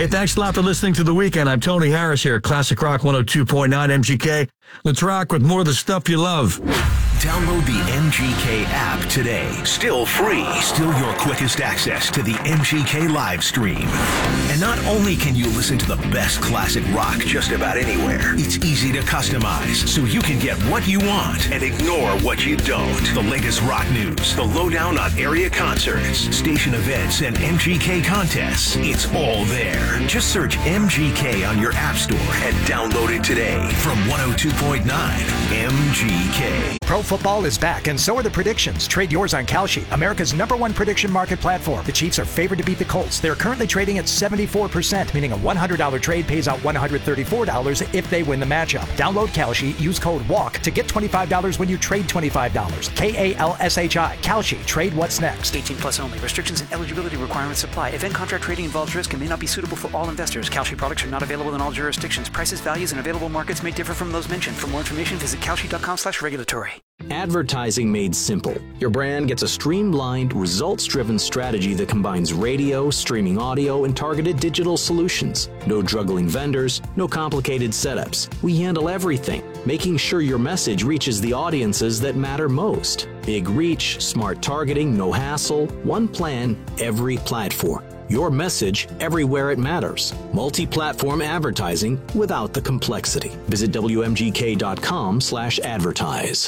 Hey, thanks a lot for listening to The Weekend. I'm Tony Harris here at Classic Rock 102.9 MGK. Let's rock with more of the stuff you love. Download the MGK app today. Still free. Still your quickest access to the MGK live stream. And not only can you listen to the best classic rock just about anywhere, it's easy to customize so you can get what you want and ignore what you don't. The latest rock news, the lowdown on area concerts, station events, and MGK contests. It's all there. Just search MGK on your app store and download it today from 102.9 MGK. Pro football is back, and so are the predictions. Trade yours on Kalshi, America's #1 prediction market platform. The Chiefs are favored to beat the Colts. They're currently trading at 74%, meaning a $100 trade pays out $134 if they win the matchup. Download Kalshi, use code WALK to get $25 when you trade $25. KALSHI. Kalshi. Trade what's next. 18 plus only. Restrictions and eligibility requirements apply. Event contract trading involves risk and may not be suitable for all investors. Kalshi products are not available in all jurisdictions. Prices, values, and available markets may differ from those mentioned. For more information, visit kalshi.com/regulatory. Advertising made simple. Your brand gets a streamlined, results-driven strategy that combines radio, streaming audio, and targeted digital solutions. No juggling vendors, no complicated setups. We handle everything, making sure your message reaches the audiences that matter most. Big reach, smart targeting, no hassle, one plan, every platform. Your message everywhere it matters. Multi-platform advertising without the complexity. Visit WMGK.com/advertise.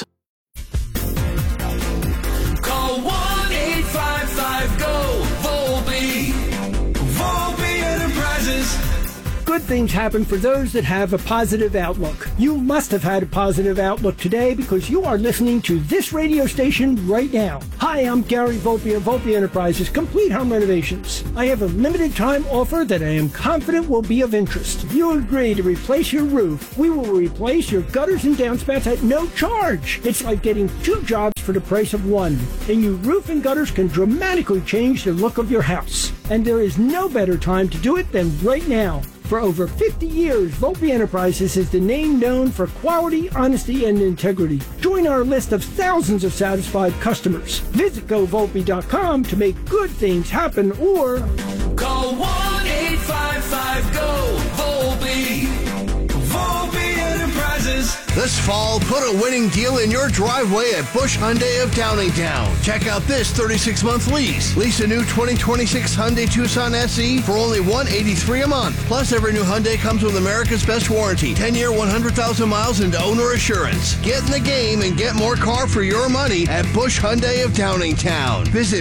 Call 1-855-GO-VOLPE. Volpe Enterprises. Good things happen for those that have a positive outlook. You must have had a positive outlook today because you are listening to this radio station right now. Hi, I'm Gary Volpe of Volpe Enterprises, Complete Home Renovations. I have a limited time offer that I am confident will be of interest. If you agree to replace your roof, we will replace your gutters and downspouts at no charge. It's like getting 2 jobs for the price of 1. And your roof and gutters can dramatically change the look of your house. And there is no better time to do it than right now. For over 50 years, Volpe Enterprises is the name known for quality, honesty, and integrity. Join our list of thousands of satisfied customers. Visit GoVolpe.com to make good things happen or call 1-855-GO-VOLPE. Volpe Enterprises. This fall, put a winning deal in your driveway at Bush Hyundai of Downingtown. Check out this 36-month lease. Lease a new 2026 Hyundai Tucson SE for only $183 a month. Plus, every new Hyundai comes with America's Best Warranty, 10-year, 100,000 miles into owner assurance. Get in the game and get more car for your money at Bush Hyundai of Downingtown. Visit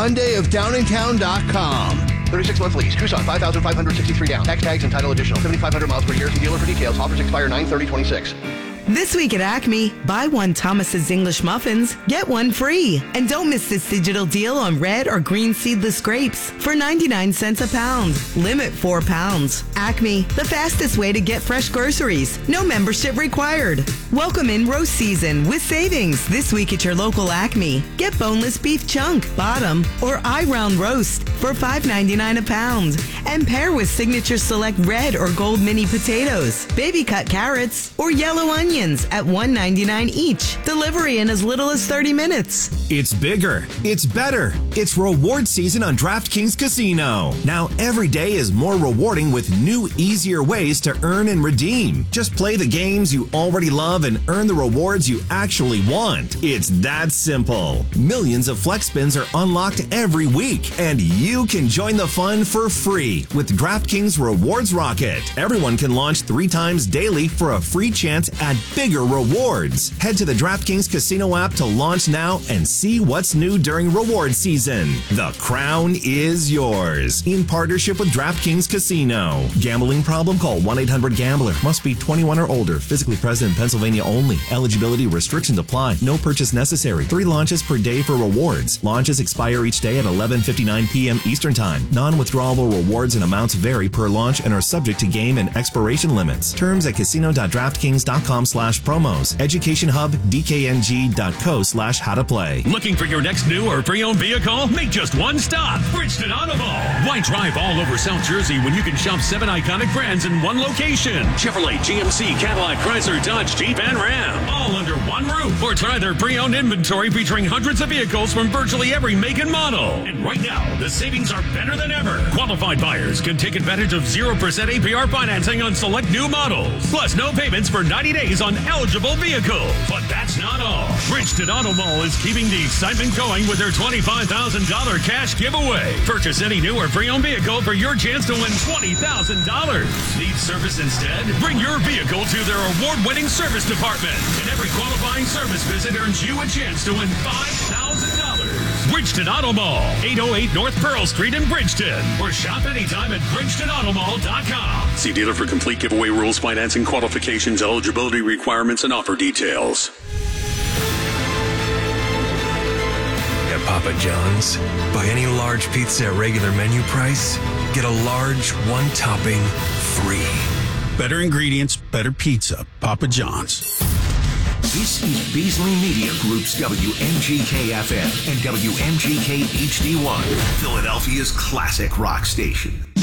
bushhyundaiofdowningtown.com. 36-month lease. Tucson, $5,563 down. Tax tags and title additional. 7,500 miles per year. See dealer for details. Offers expire 9/30/26. This week at Acme, buy one Thomas's English muffins, get one free. And don't miss this digital deal on red or green seedless grapes for 99 cents a pound. Limit 4 pounds. Acme, the fastest way to get fresh groceries. No membership required. Welcome in roast season with savings this week at your local Acme. Get boneless beef chunk, bottom, or eye-round roast for $5.99 a pound. And pair with Signature Select red or gold mini potatoes, baby cut carrots, or yellow onions at $1.99 each. Delivery in as little as 30 minutes. It's bigger. It's better. It's reward season on DraftKings Casino. Now every day is more rewarding with new, easier ways to earn and redeem. Just play the games you already love and earn the rewards you actually want. It's that simple. Millions of flex spins are unlocked every week, and you can join the fun for free with DraftKings Rewards Rocket. Everyone can launch 3 times daily for a free chance at bigger rewards. Head to the DraftKings Casino app to launch now and see what's new during reward season. The crown is yours. In partnership with DraftKings Casino. Gambling problem? Call 1-800-GAMBLER. Must be 21 or older. Physically present in Pennsylvania only. Eligibility restrictions apply. No purchase necessary. 3 launches per day for rewards. Launches expire each day at 11:59 p.m. Eastern Time. Non-withdrawable rewards and amounts vary per launch and are subject to game and expiration limits. Terms at casino.draftkings.com/. educationhub.com/promos. Education Hub, dkng.co/how-to-play. Looking for your next new or pre-owned vehicle? Make just one stop. Bridgeton Auto Mall. Why drive all over South Jersey when you can shop 7 iconic brands in one location? Chevrolet, GMC, Cadillac, Chrysler, Dodge, Jeep, and Ram. All under one roof. Or try their pre-owned inventory featuring hundreds of vehicles from virtually every make and model. And right now, the savings are better than ever. Qualified buyers can take advantage of 0% APR financing on select new models. Plus, no payments for 90 days on eligible vehicles. But that's not all. Bridgeton Auto Mall is keeping the excitement going with their $25,000 cash giveaway. Purchase any new or pre-owned vehicle for your chance to win $20,000. Need service instead? Bring your vehicle to their award-winning service department. And every qualifying service visit earns you a chance to win $5,000. Bridgeton Auto Mall, 808 North Pearl Street in Bridgeton. Or shop anytime at BridgetonAutomall.com. See dealer for complete giveaway rules, financing qualifications, eligibility requirements, and offer details. At Papa John's, buy any large pizza at regular menu price, get a large one topping free. Better ingredients, better pizza. Papa John's. This is Beasley Media Group's WMGK FM and WMGK HD1, Philadelphia's classic rock station.